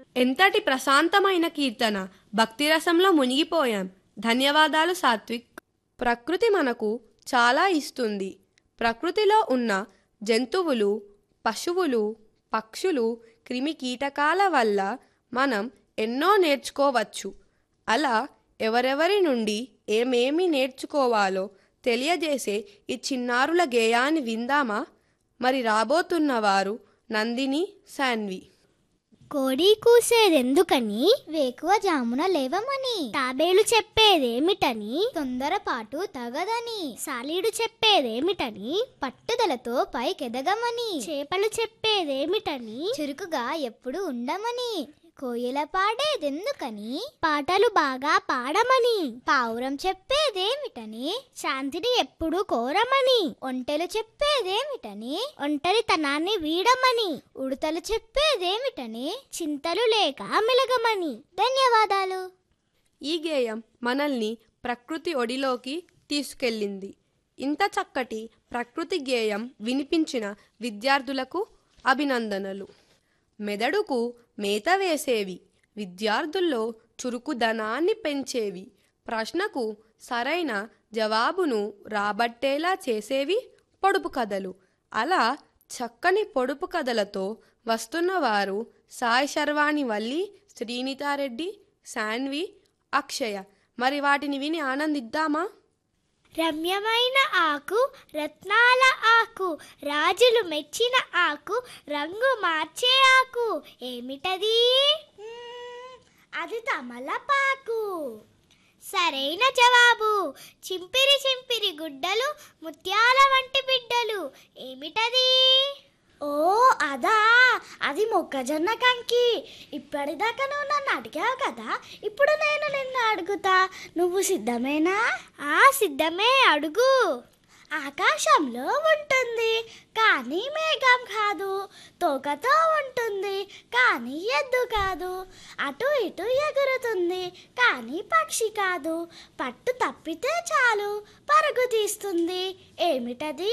ఎంతటి ప్రశాంతమైన కీర్తన, భక్తిరసంలో మునిగిపోయాం. ధన్యవాదాలు సాత్విక్. ప్రకృతి మనకు చాలా ఇస్తుంది. ప్రకృతిలో ఉన్న జంతువులు, పశువులు, పక్షులు, క్రిమి కీటకాల వల్ల మనం ఎన్నో నేర్చుకోవచ్చు. అలా ఎవరెవరి నుండి ఏమేమి నేర్చుకోవాలో తెలియజేసే ఈ చిన్నారుల గేయాన్ని విందామా? మరి రాబోతున్నవారు నందిని, శాన్వి. కోడి కూసేదెందుకని, వేకువ జామున లేవమని. తాబేలు చెప్పేదేమిటని, తొందరపాటు తగదని. సాలీడు చెప్పేదేమిటని, పట్టుదలతో పైకెదగమని. చేపలు చెప్పేదేమిటని, చురుకుగా ఎప్పుడు ఉండమని. కోయిల పాడేదెందుకని, పాటలు బాగా పాడమని. పావురం చెప్పేదేమిటని, శాంతిని ఎప్పుడు కోరమని. ఒంటెలు చెప్పేదేమిటని, ఒంటరితనాన్ని వీడమని. ఉడతలు చెప్పేదేమిటని, చింతలు లేక మెలగమని. ధన్యవాదాలు. ఈ గేయం మనల్ని ప్రకృతి ఒడిలోకి తీసుకెళ్ళింది. ఇంత చక్కటి ప్రకృతి గేయం వినిపించిన విద్యార్థులకు అభినందనలు. మెదడుకు మేత వేసేవి, విద్యార్థుల్లో చురుకుదనాన్ని పెంచేవి, ప్రశ్నకు సరైన జవాబును రాబట్టేలా చేసేవి పొడుపు కథలు. అలా చక్కని పొడుపు కథలతో వస్తున్నవారు సాయి శర్వాణి వల్లి, శ్రీనితారెడ్డి, శాన్వి, అక్షయ. మరి వాటిని విని ఆనందిద్దామా? రమ్యమైన ఆకు, రత్నాల ఆకు, రాజులు మెచ్చిన ఆకు, రంగు మార్చే ఆకు. ఏమిటది? అది తమలపాకు. సరైన జవాబు. చింపిరి చింపిరి గుడ్డలు, ముత్యాల వంటి బిడ్డలు. ఏమిటది? ఓ అదా, అది మొక్కజొన్న కంకి. ఇప్పటిదాకా నువ్వు నన్ను అడిగావు కదా, ఇప్పుడు నేను నిన్ను అడుగుతా. నువ్వు సిద్ధమేనా? సిద్ధమే, అడుగు. ఆకాశంలో ఉంటుంది కానీ మేఘం కాదు. తోకతో ఉంటుంది కానీ ఎద్దు కాదు. అటు ఇటు ఎగురుతుంది కానీ పక్షి కాదు. పట్టు తప్పితే చాలు పరుగు తీస్తుంది. ఏమిటది?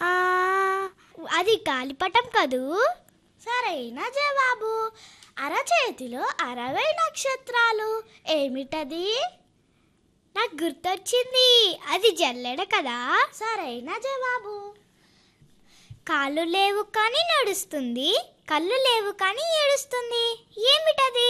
అది గాలిపటం కదూ. సరైన జవాబు. అరచేతిలో 60 నక్షత్రాలు. ఏమిటది? నాకు గుర్తొచ్చింది, అది జల్లెడ కదా. సరైన జవాబు. కాళ్ళు లేవు కానీ నడుస్తుంది, కళ్ళు లేవు కానీ ఏడుస్తుంది. ఏమిటది?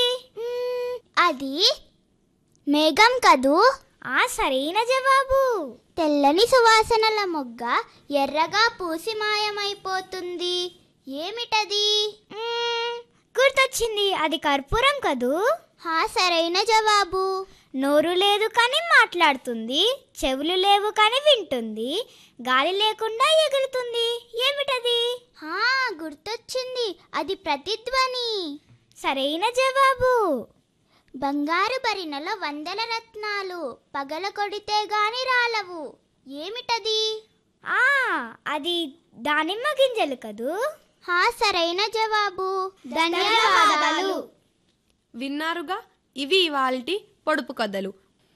అది మేఘం కదూ. సరైన జవాబు. తెల్లని సువాసనల మొగ్గ ఎర్రగా పూసి మాయమైపోతుంది. ఏమిటది? గుర్తొచ్చింది, అది కర్పూరం కదూ. సరైన జవాబు. నోరు లేదు కానీ మాట్లాడుతుంది, చెవులు లేవు కానీ వింటుంది, గాలి లేకుండా ఎగురుతుంది. ఏమిటది? గుర్తొచ్చింది, అది ప్రతిధ్వని. సరైన జవాబు. బంగారు బరినలో 100 రత్నాలు, పగల కొడితే గాని రాలవు. ఏమిటది? అది దానిమ్మ గింజలు కదూ. సరైన జవాబు. ధన్యవాదాలు. విన్నారుగా, ఇవి ఇవాల్టి పొడుపు కథలు.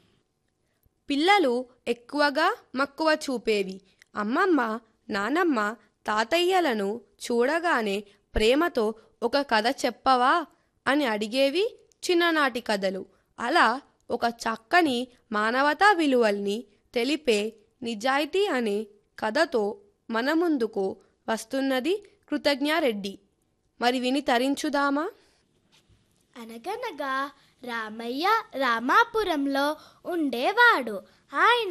పిల్లలు ఎక్కువగా మక్కువ చూపేవి. అమ్మమ్మ, నానమ్మ, తాతయ్యలను చూడగానే ప్రేమతో ఒక కథ చెప్పవా అని అడిగేవి చిన్ననాటి కథలు. అలా ఒక చక్కని మానవతా విలువల్ని తెలిపే నిజాయితీ అనే కథతో మన ముందుకు వస్తున్నది కృతజ్ఞారెడ్డి. మరి విని తరించుదామా? అనగనగా రామయ్య రామాపురంలో ఉండేవాడు. ఆయన